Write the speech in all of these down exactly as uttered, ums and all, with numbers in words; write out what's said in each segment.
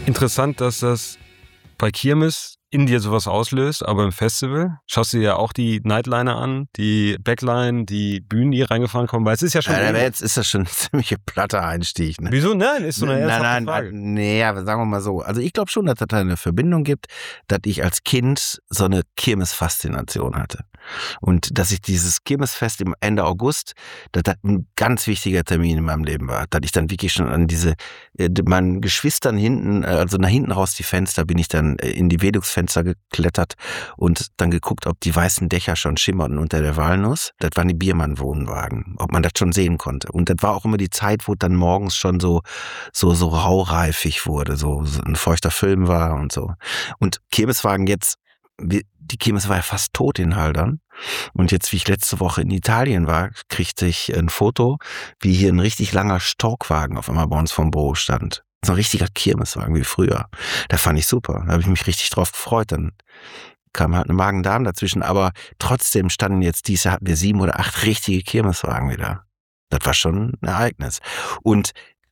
Interessant, dass das bei Kirmes in dir sowas auslöst, aber im Festival schaust du dir ja auch die Nightliner an, die Backline, die Bühnen, die reingefahren kommen, weil es ist ja schon... Ja, jetzt ist das schon ein ziemlich platter Einstieg. Ne? Wieso? Nein, ist so eine ernsthafte nein, nein, Frage. Nee, aber sagen wir mal so. Also ich glaube schon, dass das da eine Verbindung gibt, dass ich als Kind so eine Kirmes-Faszination hatte. Und dass ich dieses Kirmesfest im Ende August, dass das ein ganz wichtiger Termin in meinem Leben war. Dass ich dann wirklich schon an diese, meinen Geschwistern hinten, also nach hinten raus die Fenster, bin ich dann in die Veluxfenster geklettert und dann geguckt, ob die weißen Dächer schon schimmerten unter der Walnuss. Das waren die Biermann-Wohnwagen, ob man das schon sehen konnte. Und das war auch immer die Zeit, wo dann morgens schon so, so, so raureifig wurde, so, so ein feuchter Film war und so. Und Kirmeswagen jetzt, die Kirmes war ja fast tot in Haldern. Und jetzt, wie ich letzte Woche in Italien war, kriegte ich ein Foto, wie hier ein richtig langer Storkwagen auf einmal bei uns vom Büro stand. So ein richtiger Kirmeswagen wie früher. Da fand ich super. Da habe ich mich richtig drauf gefreut. Dann kam halt eine Magen-Darm dazwischen. Aber trotzdem standen jetzt dieses Jahr, hatten wir sieben oder acht richtige Kirmeswagen wieder. Das war schon ein Ereignis. Und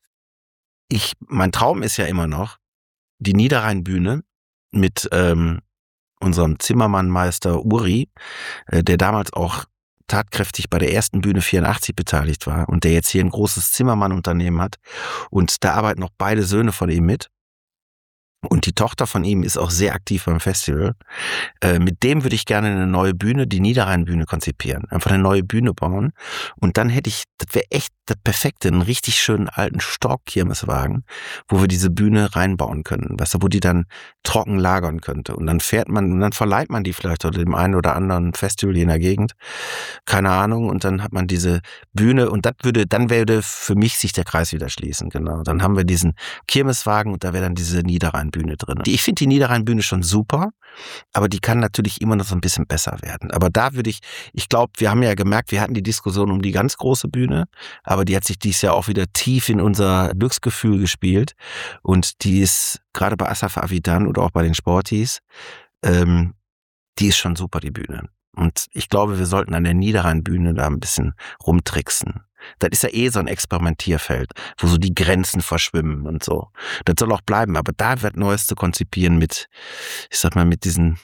ich, mein Traum ist ja immer noch, die Niederrheinbühne mit ähm, unserem Zimmermannmeister Uri, äh, der damals auch tatkräftig bei der ersten Bühne vierundachtzig beteiligt war und der jetzt hier ein großes Zimmermann-Unternehmen hat. Und da arbeiten noch beide Söhne von ihm mit. Und die Tochter von ihm ist auch sehr aktiv beim Festival. Äh, mit dem würde ich gerne eine neue Bühne, die Niederrheinbühne, konzipieren. Einfach eine neue Bühne bauen. Und dann hätte ich, das wäre echt das Perfekte, einen richtig schönen alten Stork-Kirmeswagen, wo wir diese Bühne reinbauen können. Weißt du, wo die dann trocken lagern könnte. Und dann fährt man, und dann verleiht man die vielleicht oder dem einen oder anderen Festival hier in der Gegend. Keine Ahnung. Und dann hat man diese Bühne und das würde, dann würde für mich sich der Kreis wieder schließen. Genau. Dann haben wir diesen Kirmeswagen und da wäre dann diese Niederrheinbühne drin. Ich finde die Niederrheinbühne schon super, aber die kann natürlich immer noch so ein bisschen besser werden. Aber da würde ich, ich glaube, wir haben ja gemerkt, wir hatten die Diskussion um die ganz große Bühne, aber die hat sich dieses Jahr auch wieder tief in unser Glücksgefühl gespielt und die ist gerade bei Asaf Avidan oder auch bei den Sportis, ähm, die ist schon super, die Bühne. Und ich glaube, wir sollten an der Niederrheinbühne da ein bisschen rumtricksen. Das ist ja eh so ein Experimentierfeld, wo so die Grenzen verschwimmen und so. Das soll auch bleiben, aber da wird Neues zu konzipieren mit, ich sag mal, mit diesen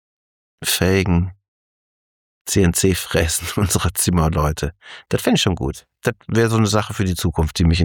fähigen C N C-Fräsen unserer Zimmerleute. Das fände ich schon gut. Das wäre so eine Sache für die Zukunft, die mich